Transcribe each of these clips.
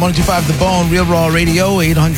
1025 The Bone, Real Raw Radio,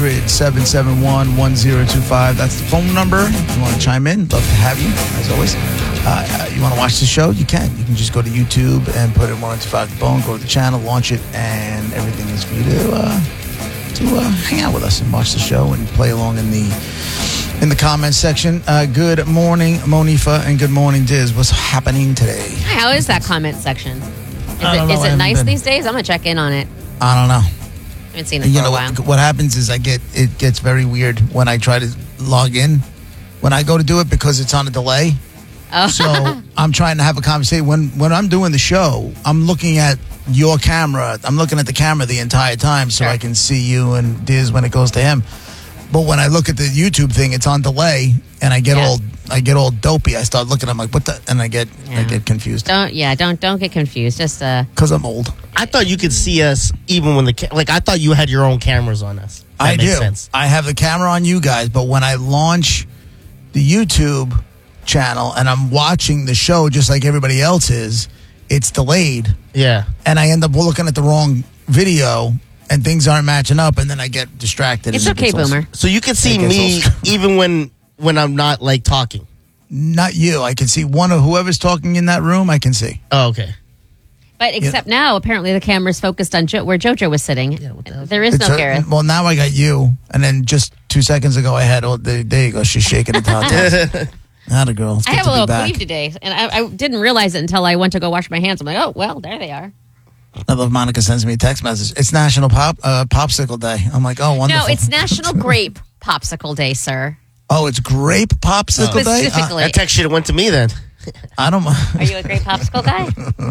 800-771-1025. That's the phone number. If you want to chime in, love to have you, as always. You want to watch the show? You can. You can just go to YouTube and put in 1025 The Bone, go to the channel, launch it, and everything is for you to hang out with us and watch the show and play along in the comments section. Good morning, Monifa, and good morning, Diz. What's happening today? How is that comment section? Is it nice these days? I'm going to check in on it. I don't know. I haven't seen it for a while. What happens is it gets very weird when I try to log in. When I go to do it because it's on a delay. Oh. So I'm trying to have a conversation. When I'm doing the show, I'm looking at your camera. I'm looking at the camera the entire time so I can see you and Diz when it goes to him. But when I look at the YouTube thing, it's on delay, and I get all dopey. I start looking. I'm like, what the? And I get confused. Don't get confused. Just because I'm old. I thought you could see us even when I thought you had your own cameras on us. That makes sense. I have the camera on you guys, but when I launch the YouTube channel and I'm watching the show just like everybody else is, it's delayed. Yeah, and I end up looking at the wrong video. And things aren't matching up, and then I get distracted. It's okay, Boomer. So you can see me even when I'm not talking. Not you. I can see one of whoever's talking in that room. I can see. Oh, okay. But except now, apparently the camera's focused on where JoJo was sitting. Yeah, there is no Gareth. Well, now I got you, and then just 2 seconds ago I had. Oh, there you go. She's shaking the top. Not a girl. I have a little cleave today, and I didn't realize it until I went to go wash my hands. I'm like, oh well, there they are. I love Monica sends me a text message. It's National Popsicle Day. I'm like, oh, wonderful. No, it's National Grape Popsicle Day, sir. Oh, it's Grape Popsicle Day? Specifically. That text should have went to me then. I don't mind. Are you a Grape Popsicle guy?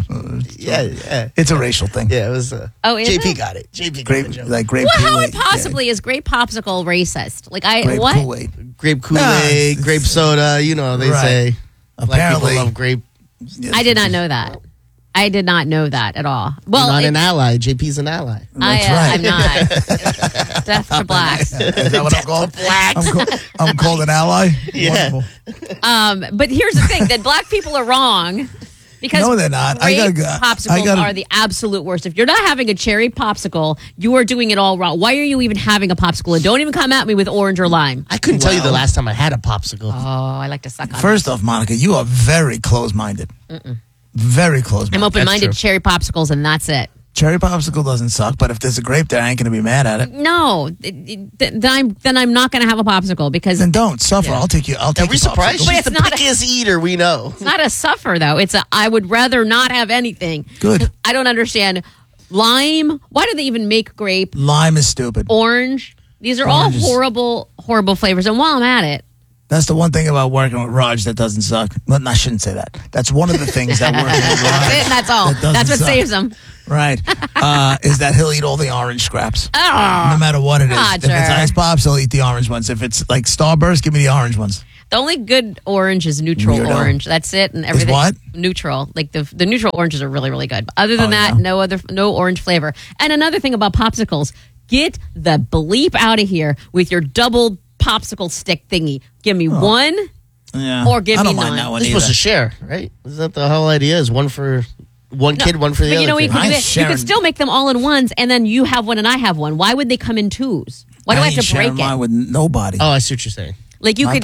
Yeah. It's a racial thing. Yeah, it was. Is JP it? got it. JP grape, got it. Like grape Well, Kool-Aid. how possibly is Grape Popsicle racist? Grape what? Kool-Aid. Grape Kool-Aid, grape soda. You know, they say. Apparently. Black people love grape. I did not know that. I did not know that at all. Well, you're not an ally. JP's an ally. That's right. I'm not. Death to blacks. Is that what I'm called? I'm called an ally? Yeah. Wonderful. But here's the thing, that black people are wrong. Because no, they're not. Popsicles are the absolute worst. If you're not having a cherry popsicle, you are doing it all wrong. Why are you even having a popsicle? And don't even come at me with orange or lime. I couldn't tell you the last time I had a popsicle. Oh, I like to suck on First off, Monica, you are very close-minded. Very close-minded. I'm open-minded to cherry popsicles, and that's it. Cherry popsicle doesn't suck, but if there's a grape there, I ain't going to be mad at it. No, then I'm not going to have a popsicle because then don't suffer. Yeah. I'll take you. Are we surprised? She's the pickiest eater we know. It's not a suffer though. I would rather not have anything. Good. I don't understand lime. Why do they even make grape? Lime is stupid. Orange. These are all horrible flavors. And while I'm at it. That's the one thing about working with Raj that doesn't suck. Well, I shouldn't say that. That's one of the things that working with Raj. That's all. That's what saves him. Right. Is that he'll eat all the orange scraps. Oh, no matter what it is. Roger. If it's Ice Pops, he'll eat the orange ones. If it's like Starburst, give me the orange ones. The only good orange is neutral orange. That's it, and everything. Is what? Neutral. Like the neutral oranges are really, really good. But other than that, no orange flavor. And another thing about popsicles, get the bleep out of here with your double popsicle stick thingy. Give me one. Yeah. Or give me none. That one You're supposed to share, right? Isn't that the whole idea? Is one for one kid, one for the other? You know, kid. You could still make them all in ones, and then you have one and I have one. Why would they come in twos? Why do I have to break it? Mine with nobody. Oh, I see what you're saying. Like you could.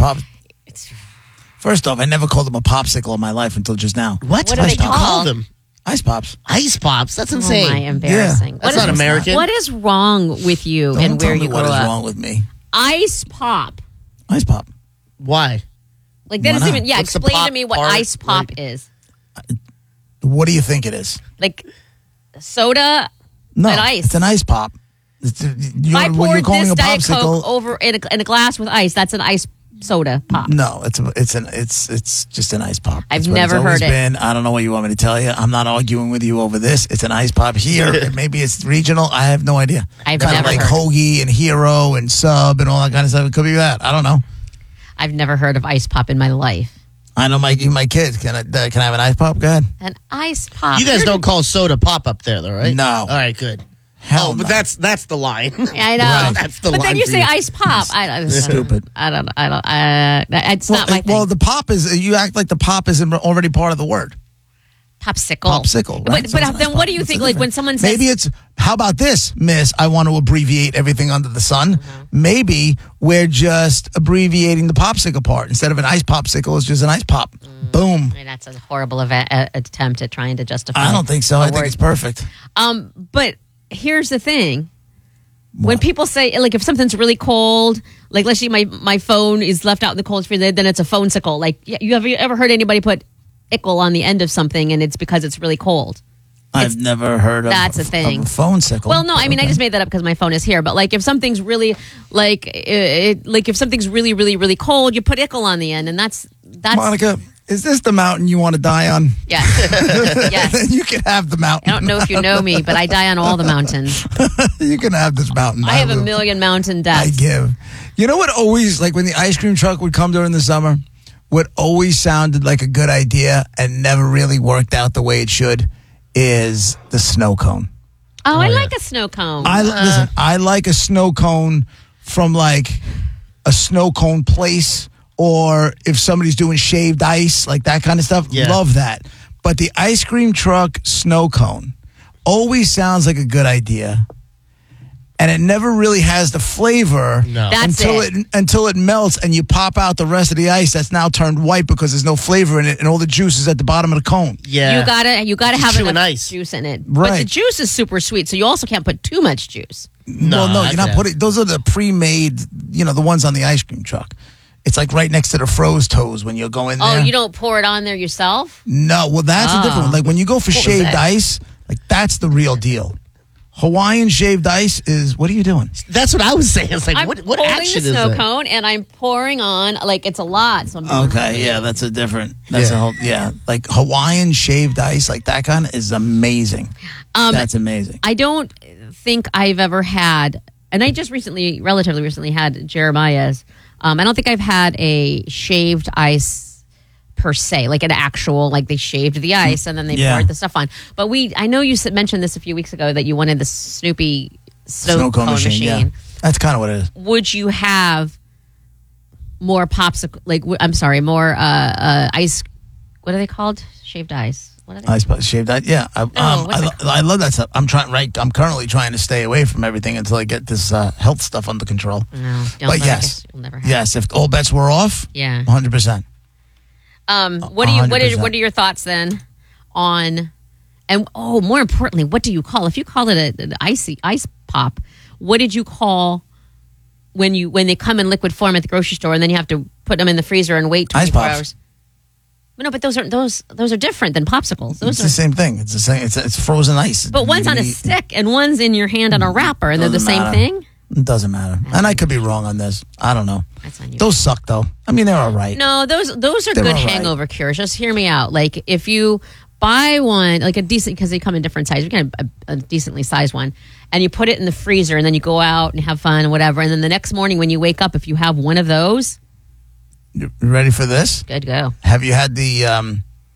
First off, I never called them a popsicle in my life until just now. What do they call them? Ice Pops. Ice Pops? That's insane. Oh my, embarrassing. Yeah. That's not American. What is wrong with you and where you grew up? What is wrong with me? Ice Pop. Ice Pop. Why? Like that doesn't even. Yeah, What's explain to me what Ice Pop is. What do you think it is? Like soda and ice. It's an ice pop. If I poured this Diet Coke over in a glass with ice, that's an ice soda pop. No, it's just an ice pop. I've never heard it. I don't know what you want me to tell you. I'm not arguing with you over this. It's an ice pop here. Maybe it's regional. I have no idea. I've never like heard Hoagie and Hero and Sub and all that kind of stuff. It could be that. I don't know. I've never heard of ice pop in my life. I know my kids. Can I have an ice pop? Go ahead. An ice pop. You guys don't call soda pop up there, though, right? No. All right, good. Hell but no. that's the line. I know. Right. That's the but line. then you for say ice pop. Stupid. I don't. It's not my thing. Well, the pop is. You act like the pop isn't already part of the word. Popsicle. Right? But then what do you think? Like when someone says, maybe it's, how about this, miss? I want to abbreviate everything under the sun. Mm-hmm. Maybe we're just abbreviating the popsicle part. Instead of an ice popsicle, it's just an ice pop. Boom. I mean, that's a horrible attempt at trying to justify. I don't think so. I think it's perfect. But here's the thing. When people say, like, if something's really cold, like, let's say my phone is left out in the cold freezer, then it's a phone-sicle. Like, have you ever heard anybody put ickle on the end of something and it's because it's really cold? I've never heard of that's a thing. Of a phone sickle. Well, no, I mean, I just made that up because my phone is here. But like, if something's really like if something's really, really, really cold, you put ickle on the end, and that's Monica. Is this the mountain you want to die on? Yes. Yes. Then you can have the mountain. I don't know if you know me, but I die on all the mountains. You can have this mountain. I have a million mountain deaths. I give. You know what always, like when the ice cream truck would come during the summer, what always sounded like a good idea and never really worked out the way it should is the snow cone. Oh, I like a snow cone. Listen, I like a snow cone from like a snow cone place, or if somebody's doing shaved ice, like that kind of stuff. Yeah. Love that. But the ice cream truck snow cone always sounds like a good idea. And it never really has the flavor until it melts and you pop out the rest of the ice that's now turned white because there's no flavor in it and all the juice is at the bottom of the cone. Yeah. You gotta have enough ice. juice in it. Right. But the juice is super sweet, so you also can't put too much juice. No, you're not putting. Those are the pre-made, the ones on the ice cream truck. It's like right next to the froze toes when you go in there. Oh, you don't pour it on there yourself? No, well, that's a different one. Like when you go for shaved ice, like that's the real deal. Hawaiian shaved ice is, what are you doing? That's what I was saying. It's like, I'm what holding action the is snow that? cone and I'm pouring on, like it's a lot. So I'm doing Okay, yeah, that's a whole, like Hawaiian shaved ice, like that kind is amazing. That's amazing. I don't think I've ever had, and I just relatively recently had Jeremiah's. I don't think I've had a shaved ice per se, like an actual, like they shaved the ice and then they poured the stuff on. But I know you mentioned this a few weeks ago that you wanted the Snoopy snow cone machine. Yeah. That's kind of what it is. Would you have more popsicle, more ice, what are they called? Shaved ice. What are they? Ice shaved ice. Yeah. I love that stuff. I'm currently trying to stay away from everything until I get this health stuff under control. No, but yes. You'll never have yes, if all bets were off, 100%. What are your thoughts then on, and more importantly, what do you call, if you call it an ice pop, what did you call when they come in liquid form at the grocery store and then you have to put them in the freezer and wait 24 hours? No, but those are different than popsicles. Those are the same thing. It's the same. It's frozen ice. But one's on a stick and one's in your hand on a wrapper, and they're the same thing. It doesn't matter. And I could be wrong on this. I don't know. That's on you. Those suck though. I mean, they're all right. No, those are good hangover cures. Just hear me out. Like if you buy one, like a decent, because they come in different sizes. You can have a decently sized one, and you put it in the freezer, and then you go out and have fun and whatever. And then the next morning when you wake up, if you have one of those. You ready for this? Good, go. Have you had the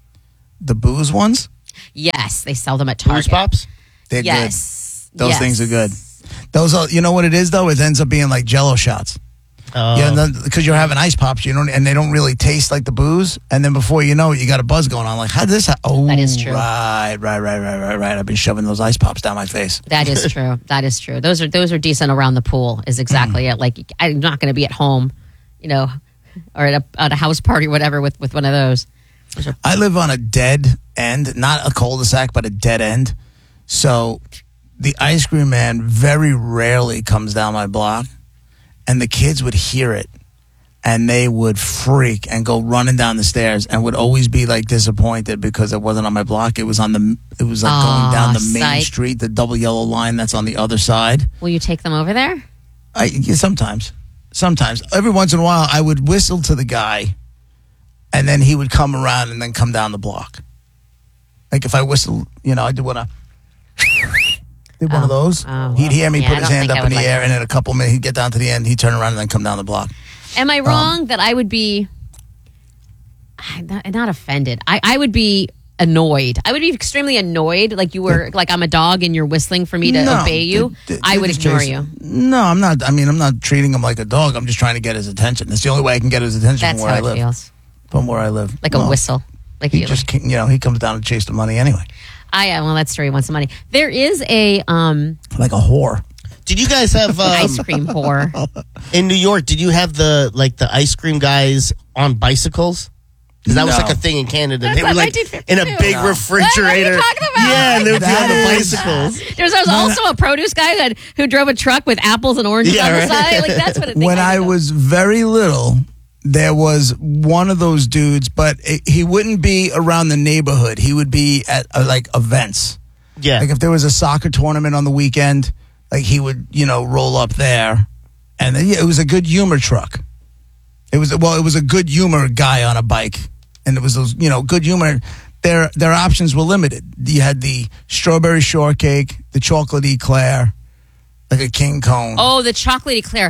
booze ones? Yes, they sell them at Target. Booze Pops? They're good. Those things are good. Those are, you know what it is though? It ends up being like Jello shots. Oh. Yeah, because you're having ice pops, and they don't really taste like the booze. And then before you know it, you got a buzz going on. Like, how did this happen? Oh, that is true. Right. I've been shoving those ice pops down my face. That is true. That is true. Those are decent around the pool. Is exactly it. Like, I'm not going to be at home, or at a house party or whatever with one of those. I live on a dead end, not a cul-de-sac, but a dead end. So the ice cream man very rarely comes down my block, and the kids would hear it, and they would freak and go running down the stairs, and would always be like disappointed because it wasn't on my block. It was like going down the main street, the double yellow line that's on the other side. Will you take them over there? Sometimes. Every once in a while, I would whistle to the guy, and then he would come around and then come down the block. Like if I whistle, I did one of those. He'd hear me put his hand up in the air, and in a couple minutes, he'd get down to the end, he'd turn around and then come down the block. Am I wrong that I would be not offended? I would be annoyed. I would be extremely annoyed, like you were, like I'm a dog and you're whistling for me to obey you. I would ignore you. No, I'm not. I mean, I'm not treating him like a dog. I'm just trying to get his attention. That's the only way I can get his attention from where I live. Feels. From where I live. Like a whistle. Like he just, he comes down to chase the money anyway. Well, that's true. He wants the money. There is a like a whore. Did you guys have ice cream whore in New York? Did you have the ice cream guys on bicycles? Because that was like a thing in Canada. They were like in a big refrigerator. What are you talking about? Yeah, and they would be on the bicycles. There was also a produce guy who drove a truck with apples and oranges on the side. Like that's what it When I was very little, there was one of those dudes, but he wouldn't be around the neighborhood. He would be at like events. Yeah. Like if there was a soccer tournament on the weekend, like he would, roll up there. And then, it was a good humor truck. It was a good humor guy on a bike. And it was those, good humor. Their options were limited. You had the strawberry shortcake, the chocolate eclair, like a king cone. Oh, the chocolate eclair.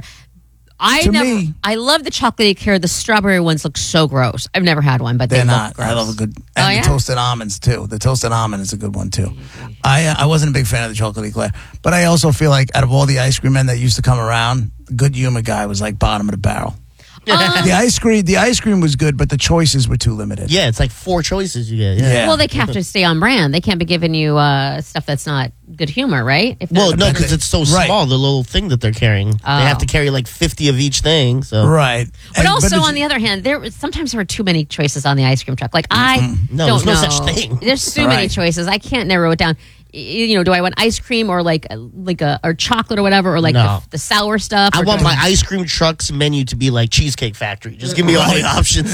I love the chocolate eclair. The strawberry ones look so gross. I've never had one, but they're look not. gross. I love a good the toasted almonds too. The toasted almond is a good one too. I wasn't a big fan of the chocolate eclair, but I also feel like out of all the ice cream men that used to come around, the good humor guy was like bottom of the barrel. The ice cream was good, but the choices were too limited. Yeah, it's like 4 choices you get. Yeah. Well, they have to stay on brand. They can't be giving you stuff that's not good humor, right? No, because it's so small, the little thing that they're carrying. They have to carry like 50 of each thing. So right. But also, on the other hand, sometimes there are too many choices on the ice cream truck. Like I don't know. There's no such thing. There's too many choices. I can't narrow it down. Do I want ice cream or or chocolate or whatever, or the sour stuff? I want my ice cream truck's menu to be like Cheesecake Factory. Just give me all the options.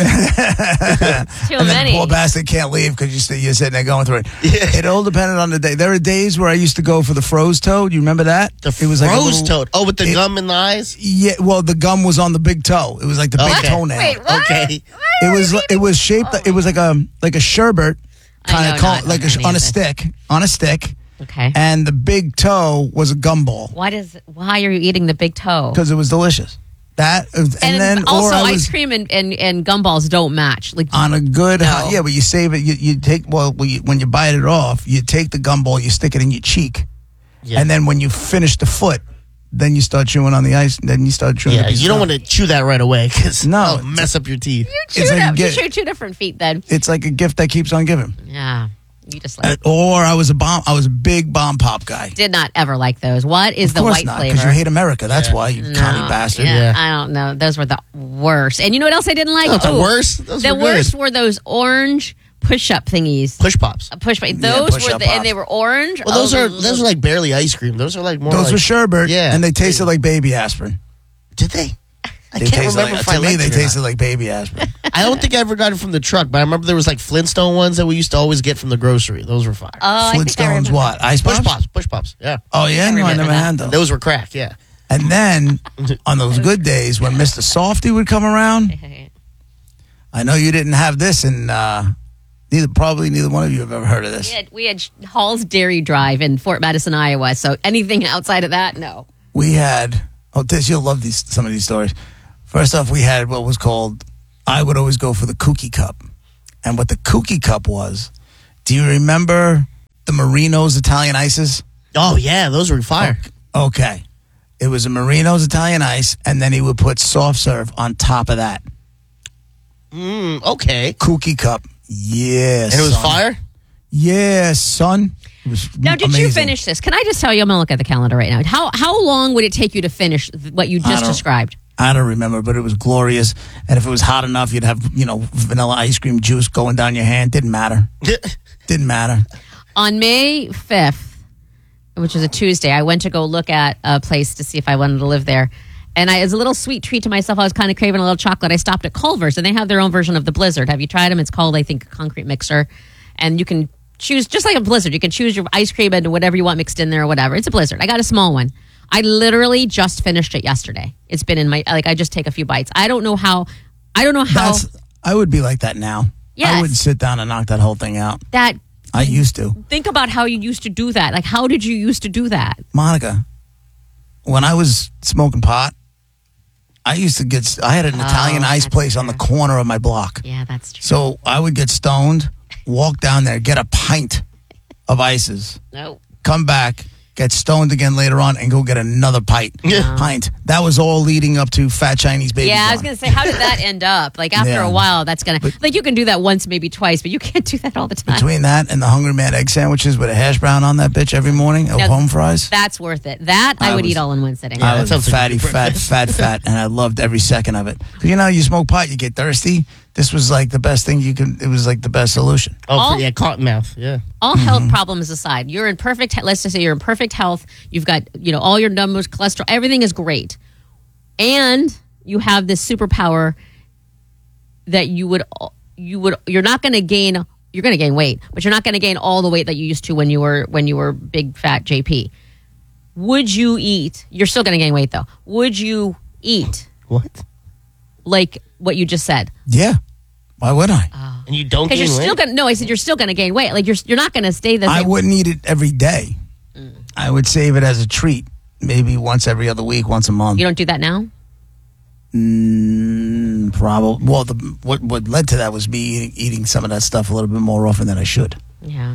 Too many. Poor bastard can't leave because you're sitting there going through it. Yeah. It all depended on the day. There were days where I used to go for the froze toad. You remember that? It was froze toad. Oh, with the gum in the eyes. Yeah. Well, the gum was on the big toe. It was like the big toenail. Wait, what? Okay. It was shaped. It was like a sherbet, kind of on a stick. Okay. And the big toe was a gumball. Why are you eating the big toe? Because it was delicious. And then also ice cream and gumballs don't match. Like on a good, but you save it. You take when you bite it off, you take the gumball, you stick it in your cheek, and then when you finish the foot, then you start chewing on the ice. Then you start chewing. Yeah, you don't want to chew that right away because it'll mess up your teeth. You chew 2 different feet. Then it's like a gift that keeps on giving. Yeah. You just or I was a big bomb pop guy. Did not ever like those. What is the white flavor? Because you hate America. That's why, you commie bastard. Yeah, I don't know. Those were the worst. And you know what else I didn't like? The worst? The worst were those orange push-up thingies. Push pops. Those were and they were orange. Well, those are like barely ice cream. Those are like more. Those were sherbet. Yeah, and they tasted like baby aspirin. Did they? I can't remember if I liked it. To me, they tasted like baby aspirin. I don't think I ever got it from the truck, but I remember there was like Flintstone ones that we used to always get from the grocery. Those were fire. Flintstones what? Ice pops? Push pops, yeah. Oh, yeah? No, I never had those. Those were crack, yeah. And then, on those good days, when Mr. Softy would come around, I know you didn't have this, and neither one of you have ever heard of this. We had Hall's Dairy Drive in Fort Madison, Iowa, so anything outside of that, no. We had, you'll love some of these stories. First off, we had what was called, I would always go for the Kooky Cup. And what the Kooky Cup was, do you remember the Marino's Italian Ices? Oh, yeah, those were fire. Okay. It was a Marino's Italian Ice, and then he would put soft serve on top of that. Okay. Kooky Cup. Yeah, and it was fire? Yeah, son. Now, did you finish this? Can I just tell you, I'm going to look at the calendar right now. How long would it take you to finish what you just described? I don't remember, but it was glorious. And if it was hot enough, you'd have, vanilla ice cream juice going down your hand. Didn't matter. Didn't matter. On May 5th, which is a Tuesday, I went to go look at a place to see if I wanted to live there. And as a little sweet treat to myself, I was kind of craving a little chocolate. I stopped at Culver's, and they have their own version of the Blizzard. Have you tried them? It's called, I think, Concrete Mixer. And you can choose, just like a Blizzard, you can choose your ice cream and whatever you want mixed in there or whatever. It's a Blizzard. I got a small one. I literally just finished it yesterday. It's been in my, I just take a few bites. I don't know how. I would be like that now. Yes. I would sit down and knock that whole thing out. I used to. Think about how you used to do that. Like, how did you used to do that? Monica, when I was smoking pot, I had an Italian ice place on the corner of my block. Yeah, that's true. So I would get stoned, walk down there, get a pint of ices. No. Come back, get stoned again later on, and go get another pint. That was all leading up to Fat Chinese Baby. Yeah, I was going to say, how did that end up? Like, after a while, that's going to... Like, you can do that once, maybe twice, but you can't do that all the time. Between that and the Hungry Man egg sandwiches with a hash brown on that bitch every morning, or home fries. That's worth it. That I would eat all in one sitting. Yeah, I was fatty, fat, and I loved every second of it. You know, you smoke pot, you get thirsty. This was like the best thing you can. It was like the best solution. Cotton mouth. Yeah. All health problems aside, you're in perfect. Let's just say you're in perfect health. You've got all your numbers, cholesterol, everything is great, and you have this superpower that you're not going to gain. You're going to gain weight, but you're not going to gain all the weight that you used to when you were big fat JP. Would you eat? You're still going to gain weight though. Would you eat? What? Like what you just said. Yeah. Why would I? And you don't gain weight? Still no, I said you're still going to gain weight. Like you're not going to stay the same. I wouldn't eat it every day. I would save it as a treat. Maybe once every other week, once a month. You don't do that now? Probably. Well, what led to that was me eating some of that stuff a little bit more often than I should. Yeah.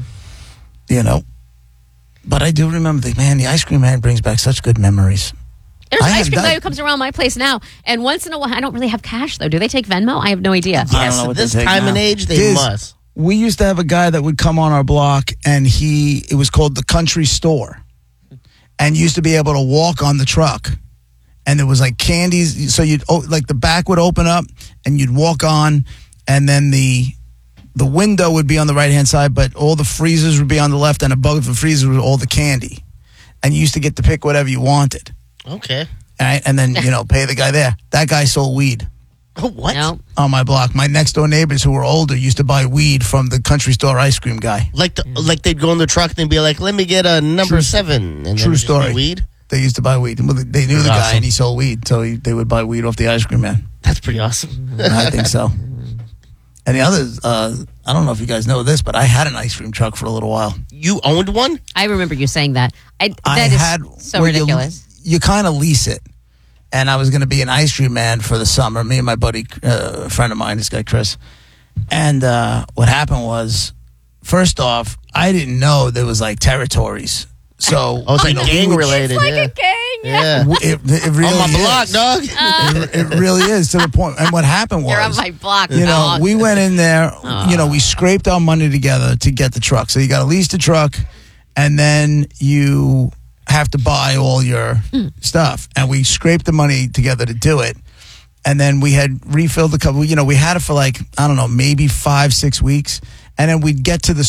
But I do remember, the ice cream man brings back such good memories. There's an ice cream guy who comes around my place now, and once in a while, I don't really have cash, though. Do they take Venmo? I have no idea. Yes, at this time and age, they must. We used to have a guy that would come on our block, and it was called the Country Store, and you used to be able to walk on the truck, and there was like candies, so the back would open up, and you'd walk on, and then the window would be on the right-hand side, but all the freezers would be on the left, and above the freezer was all the candy, and you used to get to pick whatever you wanted. Okay. All right, and then, pay the guy there. That guy sold weed. Oh, what? No. On my block. My next door neighbors who were older used to buy weed from the Country Store ice cream guy. Like they'd go in the truck and they'd be like, let me get a number 7. And True story. Weed? They used to buy weed. They knew the guy and he sold weed, so they would buy weed off the ice cream man. That's pretty awesome. I think so. And the others, I don't know if you guys know this, but I had an ice cream truck for a little while. You owned one? I remember you saying that. That is so ridiculous. You kind of lease it. And I was going to be an ice cream man for the summer. Me and my buddy, a friend of mine, this guy Chris. And what happened was, first off, I didn't know there was like territories. So it's like gang related. It's like a gang. Yeah. It really on my block, is. dog. It really is, to the point. And what happened was, you're on my block, dog. We went in there. We scraped our money together to get the truck. So you got to lease the truck, and then you have to buy all your stuff. And we scraped the money together to do it. And then we had refilled the couple. We had it for like, I don't know, maybe 5-6 weeks. And then we'd get to the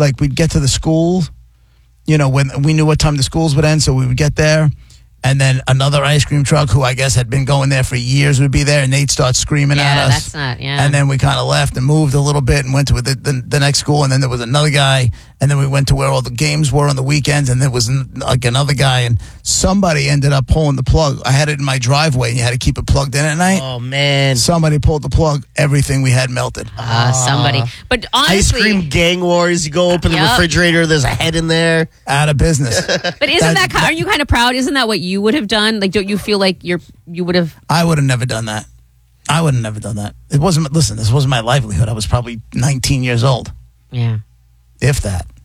school, when we knew what time the schools would end. So we would get there. And then another ice cream truck, who I guess had been going there for years, would be there, and they'd start screaming at us. That's not, And then we kind of left and moved a little bit and went to the next school, and then there was another guy, and then we went to where all the games were on the weekends, and there was like another guy, and somebody ended up pulling the plug. I had it in my driveway, and you had to keep it plugged in at night. Oh, man. Somebody pulled the plug. Everything we had melted. Somebody. But honestly, ice cream gang wars. You go open the refrigerator, there's a head in there. Out of business. But are you kind of proud? Isn't that what you would have done? Like, don't you feel like you would have? I would have never done that. I would have never done that. It wasn't. Listen, this wasn't my livelihood. I was probably 19 years old. Yeah. If that.